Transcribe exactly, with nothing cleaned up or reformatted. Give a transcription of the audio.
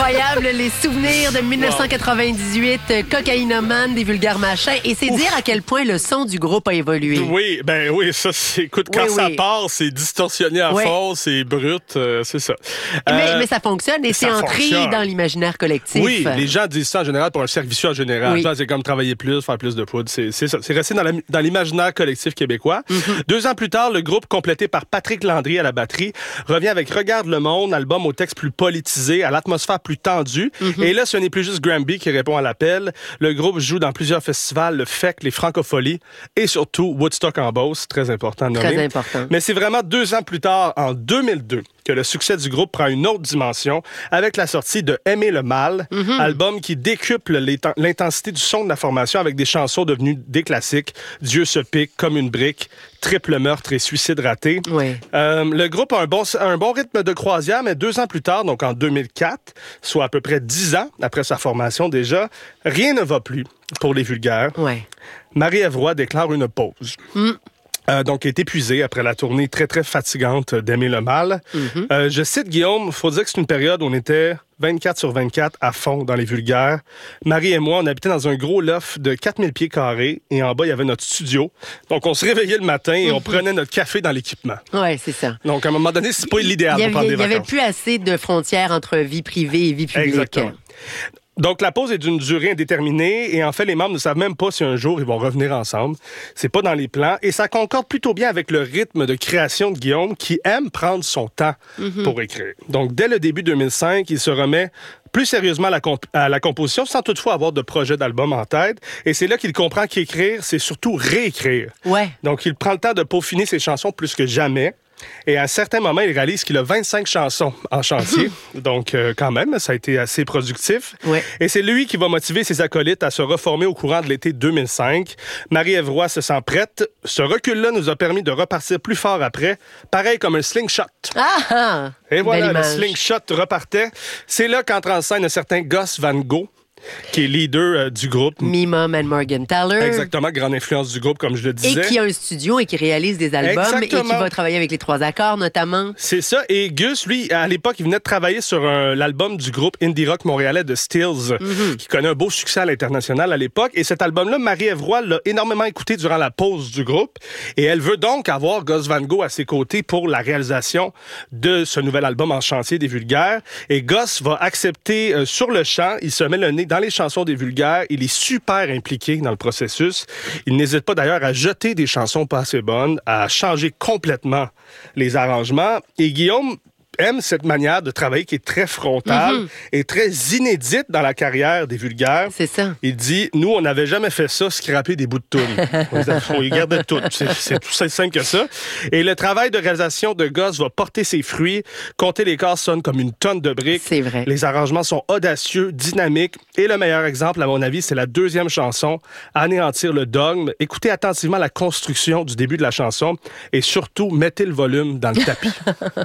Incroyable, les souvenirs de dix-neuf cent quatre-vingt-dix-huit, wow. Cocaïnomane, des vulgaires machins. Et c'est Ouf. dire à quel point le son du groupe a évolué. Oui, ben oui, ça, c'est, écoute, quand oui, ça oui. part, c'est distorsionné à oui. fond, c'est brut, euh, c'est ça. Mais, euh, mais ça fonctionne et c'est entré fonctionne. dans l'imaginaire collectif. Oui, les gens disent ça en général pour un cercle vicieux en général. Oui. Genre, c'est comme travailler plus, faire plus de poudre. C'est, c'est ça. C'est resté dans, la, dans l'imaginaire collectif québécois. Mm-hmm. Deux ans plus tard, le groupe, complété par Patrick Landry à la batterie, revient avec Regarde le monde, album au texte plus politisé, à l'atmosphère plus tendue. Mm-hmm. Et là, ce n'est plus juste Granby qui répond à l'appel. Le groupe joue dans plusieurs festivals, le F E C, les Francopholies et surtout Woodstock en Beauce, très important à nommer. Très important. Mais c'est vraiment deux ans plus tard, en deux mille deux, que le succès du groupe prend une autre dimension avec la sortie de Aimer le mal, mm-hmm. album qui décuple l'intensité du son de la formation avec des chansons devenues des classiques. Dieu se pique comme une brique, Triple meurtre et suicide raté. Oui. Euh, le groupe a un bon, un bon rythme de croisière, mais deux ans plus tard, donc en deux mille quatre, soit à peu près dix ans après sa formation déjà, rien ne va plus pour les vulgaires. Oui. Marie-Ève Roy déclare une pause. Mm. Euh, donc, est épuisée après la tournée très, très fatigante d'Aimer le mal. Mm-hmm. Euh, je cite Guillaume, il faut dire que c'est une période où on était vingt-quatre sur vingt-quatre à fond dans les vulgaires. Marie et moi, on habitait dans un gros loft de quatre mille pieds carrés et en bas, il y avait notre studio. Donc, on se réveillait le matin et mm-hmm. on prenait notre café dans l'équipement. Oui, c'est ça. Donc, à un moment donné, c'est pas l'idéal pour prendre des vacances. Il n'y avait plus assez de frontières entre vie privée et vie publique. Exactement. Donc, la pause est d'une durée indéterminée et en fait, les membres ne savent même pas si un jour ils vont revenir ensemble. C'est pas dans les plans et ça concorde plutôt bien avec le rythme de création de Guillaume qui aime prendre son temps mm-hmm. pour écrire. Donc, dès le début deux mille cinq, il se remet plus sérieusement à la, comp- à la composition sans toutefois avoir de projet d'album en tête. Et c'est là qu'il comprend qu'écrire, c'est surtout réécrire. Ouais. Donc, il prend le temps de peaufiner ses chansons plus que jamais. Et à un certain moment, il réalise qu'il a vingt-cinq chansons en chantier. Donc, euh, quand même, ça a été assez productif. Ouais. Et c'est lui qui va motiver ses acolytes à se reformer au courant de l'été deux mille cinq. Marie-Ève Roy se sent prête. Ce recul-là nous a permis de repartir plus fort après. Pareil comme un slingshot. Ah! Et voilà, le slingshot repartait. C'est là qu'entre en scène un certain Gus Van Gogh, qui est leader euh, du groupe. Me, Mom and Morgenthaler. Exactement, grande influence du groupe, comme je le disais. Et qui a un studio et qui réalise des albums. Exactement. Et qui va travailler avec les Trois Accords, notamment. C'est ça. Et Gus, lui, à l'époque, il venait de travailler sur un, l'album du groupe indie rock montréalais de Stills, mm-hmm. qui connaît un beau succès à l'international à l'époque. Et cet album-là, Marie-Ève Roy l'a énormément écouté durant la pause du groupe. Et elle veut donc avoir Gus Van Gogh à ses côtés pour la réalisation de ce nouvel album en chantier des vulgaires. Et Gus va accepter euh, sur le champ. Il se met le nez dans les chansons des vulgaires. Il est super impliqué dans le processus. Il n'hésite pas d'ailleurs à jeter des chansons pas assez bonnes, à changer complètement les arrangements. Et Guillaume aime cette manière de travailler qui est très frontale mm-hmm. et très inédite dans la carrière des vulgaires. C'est ça. Il dit, nous, on n'avait jamais fait ça, scraper des bouts de toune. On y gardait tout. C'est, c'est tout simple que ça. Et le travail de réalisation de Gus va porter ses fruits. Compter les corps sonne comme une tonne de briques. C'est vrai. Les arrangements sont audacieux, dynamiques. Et le meilleur exemple, à mon avis, c'est la deuxième chanson, Anéantir le dogme. Écoutez attentivement la construction du début de la chanson et surtout, mettez le volume dans le tapis.